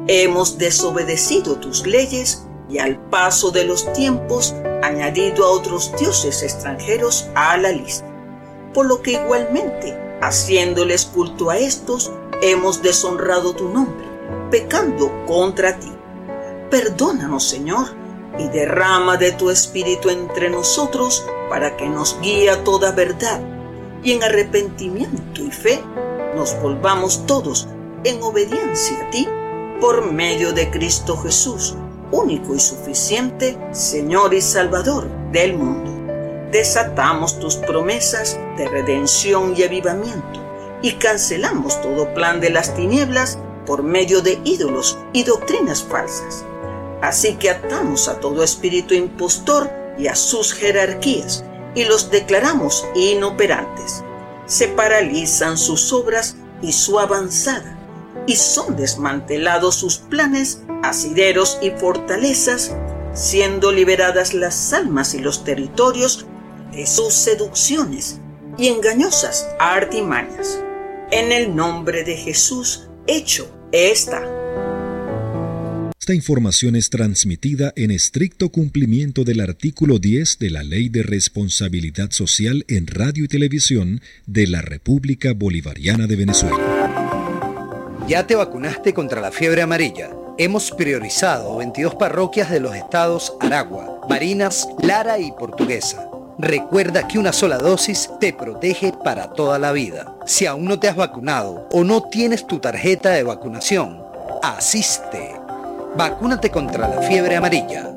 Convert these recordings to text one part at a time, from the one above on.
hemos desobedecido tus leyes y al paso de los tiempos añadido a otros dioses extranjeros a la lista. Por lo que igualmente, haciéndoles culto a estos, hemos deshonrado tu nombre, pecando contra ti. Perdónanos, Señor, y derrama de tu Espíritu entre nosotros para que nos guíe a toda verdad, y en arrepentimiento y fe nos volvamos todos en obediencia a ti, por medio de Cristo Jesús, único y suficiente Señor y Salvador del mundo. Desatamos tus promesas de redención y avivamiento y cancelamos todo plan de las tinieblas por medio de ídolos y doctrinas falsas. Así que atamos a todo espíritu impostor y a sus jerarquías y los declaramos inoperantes. Se paralizan sus obras y su avanzada, y son desmantelados sus planes, asideros y fortalezas, siendo liberadas las almas y los territorios de sus seducciones y engañosas artimañas. En el nombre de Jesús, hecho está. Esta información es transmitida en estricto cumplimiento del artículo 10 de la Ley de Responsabilidad Social en Radio y Televisión de la República Bolivariana de Venezuela. ¿Ya te vacunaste contra la fiebre amarilla? Hemos priorizado 22 parroquias de los estados Aragua, Barinas, Lara y Portuguesa. Recuerda que una sola dosis te protege para toda la vida. Si aún no te has vacunado o no tienes tu tarjeta de vacunación, asiste. Vacúnate contra la fiebre amarilla.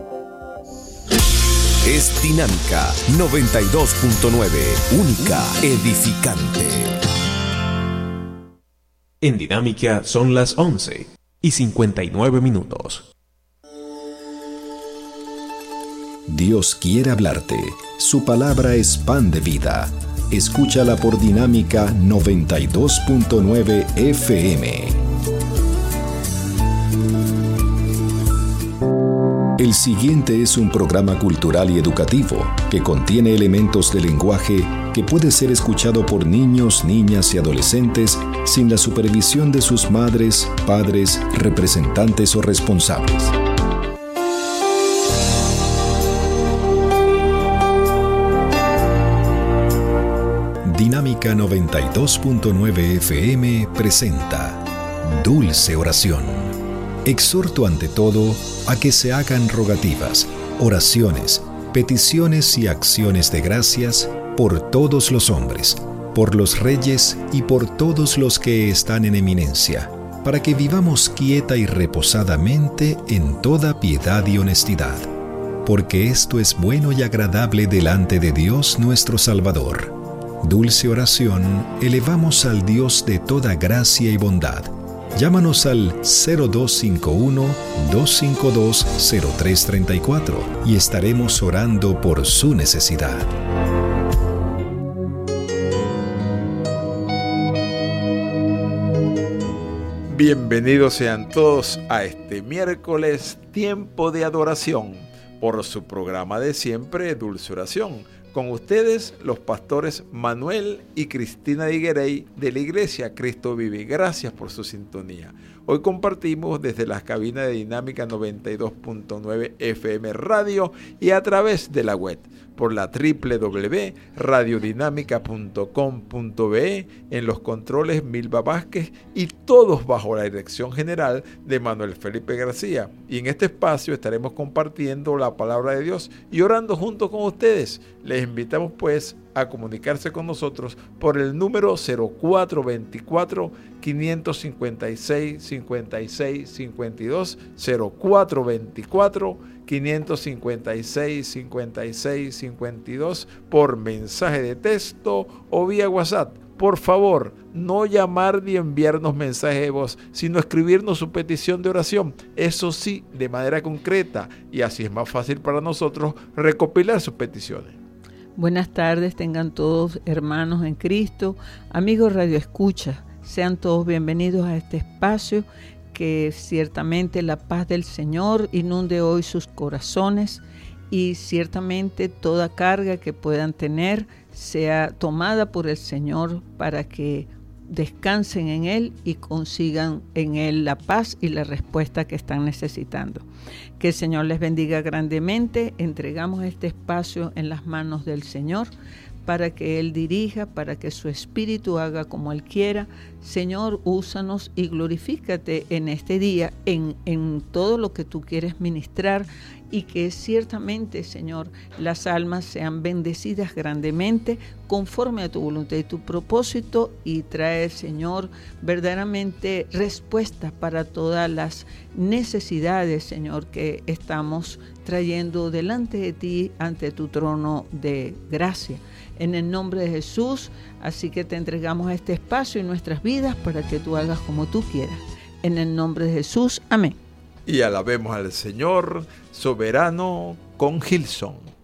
Es Dinámica 92.9, única, edificante. En Dinámica son las 11:59. Dios quiere hablarte. Su palabra es pan de vida. Escúchala por Dinámica 92.9 FM. El siguiente es un programa cultural y educativo que contiene elementos de lenguaje que puede ser escuchado por niños, niñas y adolescentes sin la supervisión de sus madres, padres, representantes o responsables. Dinámica 92.9 FM presenta Dulce Oración. Exhorto ante todo a que se hagan rogativas, oraciones, peticiones y acciones de gracias por todos los hombres, por los reyes y por todos los que están en eminencia, para que vivamos quieta y reposadamente en toda piedad y honestidad, porque esto es bueno y agradable delante de Dios nuestro Salvador. Dulce oración elevamos al Dios de toda gracia y bondad. Llámanos al 0251-252-0334 y estaremos orando por su necesidad. Bienvenidos sean todos a este miércoles, tiempo de adoración, por su programa de siempre, Dulce Oración. Con ustedes, los pastores Manuel y Cristina Higuerey de la Iglesia Cristo Vive. Gracias por su sintonía. Hoy compartimos desde las cabinas de Dinámica 92.9 FM Radio y a través de la web por la www.radiodinámica.com.be, en los controles Milva Vázquez y todos bajo la dirección general de Manuel Felipe García. Y en este espacio estaremos compartiendo la palabra de Dios y orando junto con ustedes. Les invitamos pues a comunicarse con nosotros por el número 0424-556-5652, 0424-556-5652 por mensaje de texto o vía WhatsApp. Por favor, no llamar ni enviarnos mensajes de voz, sino escribirnos su petición de oración. Eso sí, de manera concreta, y así es más fácil para nosotros recopilar sus peticiones. Buenas tardes, tengan todos hermanos en Cristo, amigos Radio Escucha, sean todos bienvenidos a este espacio, que ciertamente la paz del Señor inunde hoy sus corazones y ciertamente toda carga que puedan tener sea tomada por el Señor para que descansen en Él y consigan en Él la paz y la respuesta que están necesitando. Que el Señor les bendiga grandemente. Entregamos este espacio en las manos del Señor para que Él dirija, para que su Espíritu haga como Él quiera. Señor, úsanos y glorifícate en este día, en todo lo que tú quieres ministrar, y que ciertamente, Señor, las almas sean bendecidas grandemente conforme a tu voluntad y tu propósito, y trae, Señor, verdaderamente respuestas para todas las necesidades, Señor, que estamos trayendo delante de ti, ante tu trono de gracia. En el nombre de Jesús, así que te entregamos este espacio y nuestras vidas para que tú hagas como tú quieras. En el nombre de Jesús, amén. Y alabemos al Señor soberano con Gilson.